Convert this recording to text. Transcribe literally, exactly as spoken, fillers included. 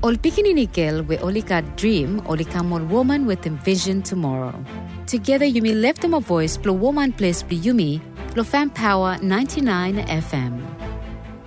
Ol pikinini girl we olika dream olika mon woman with a vision tomorrow. Together you may lift them a voice, blow woman place be yumi, lo fan power ninety-nine F M.